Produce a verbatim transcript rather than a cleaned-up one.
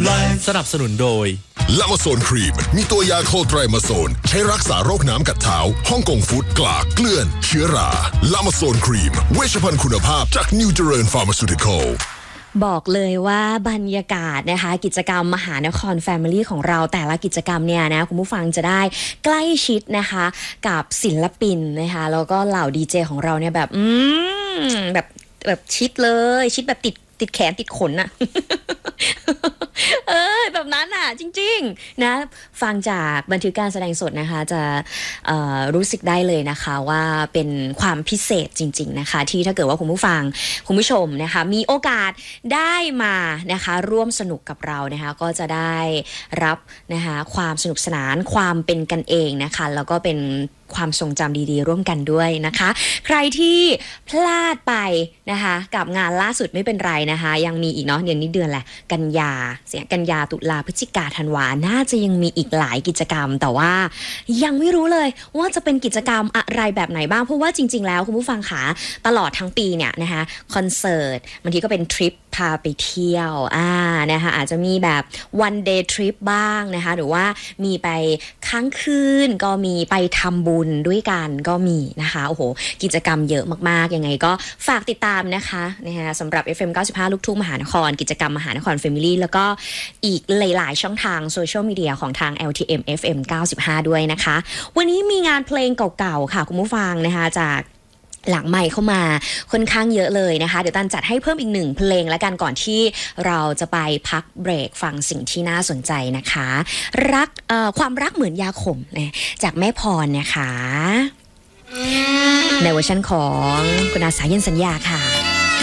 สนับสนุนโดยลามาโซนครีมมีตัวยาโคไตรมาโซนใช้รักษาโรคน้ำกัดเท้าฮ่องกงฟู้ดกลากเกลื่อนเชื้อราลามาโซนครีมเวชภัณฑ์คุณภาพจากนิวเจริญฟาร์มาซูติคอลบอกเลยว่าบรรยากาศนะคะกิจกรรมมหานครแฟมิลี่ของเราแต่ละกิจกรรมเนี่ยนะคุณผู้ฟังจะได้ใกล้ชิดนะคะกับศิลปินนะคะแล้วก็เหล่าดีเจของเราเนี่ยแบบอืมแบบแบบชิดเลยชิดแบบติดติดแขนติดขนอะ เออแบบนั้นอ่ะจริงๆนะฟังจากบันทึกการแสดงสดนะคะจะรู้สึกได้เลยนะคะว่าเป็นความพิเศษจริงๆนะคะที่ถ้าเกิดว่าคุณผู้ฟังคุณผู้ชมนะคะมีโอกาสได้มานะคะร่วมสนุกกับเรานะคะก็จะได้รับนะคะความสนุกสนานความเป็นกันเองนะคะแล้วก็เป็นความทรงจำดีๆร่วมกันด้วยนะคะใครที่พลาดไปนะคะกับงานล่าสุดไม่เป็นไรนะคะยังมีอีกเนาะเดือนนี้เดือนแหละกันยาเสียกันยาตุลาพฤศจิกาธันวาน่าจะยังมีอีกหลายกิจกรรมแต่ว่ายังไม่รู้เลยว่าจะเป็นกิจกรรมอะไรแบบไหนบ้างเพราะว่าจริงๆแล้วคุณผู้ฟังขาตลอดทั้งปีเนี่ยนะคะคอนเสิร์ตบางทีก็เป็นทริปพาไปเที่ยวอ่านะคะอาจจะมีแบบ one day trip บ้างนะคะหรือว่ามีไปค้างคืนก็มีไปทำบุญด้วยกันก็มีนะคะโอ้โหกิจกรรมเยอะมากๆยังไงก็ฝากติดตามนะคะนะคะสำหรับ เอฟ เอ็ม เก้าสิบห้า ลูกทุ่งมหานครกิจกรรมมหานคร Family แล้วก็อีกหลายๆช่องทางโซเชียลมีเดียของทาง แอล ที เอ็ม เอฟ เอ็ม เก้าสิบห้า ด้วยนะคะวันนี้มีงานเพลงเก่าๆค่ะคุณผู้ฟังนะคะจากหลังใหม่เข้ามาค่อนข้างเยอะเลยนะคะเดี๋ยวตันจัดให้เพิ่มอีกหนึ่งเพลงและกันก่อนที่เราจะไปพักเบรกฟังสิ่งที่น่าสนใจนะคะรักเอ่อความรักเหมือนยาขมนะจากแม่พรนะคะในเวอร์ชันของคุณอาสาเย็นสัญญาค่ะ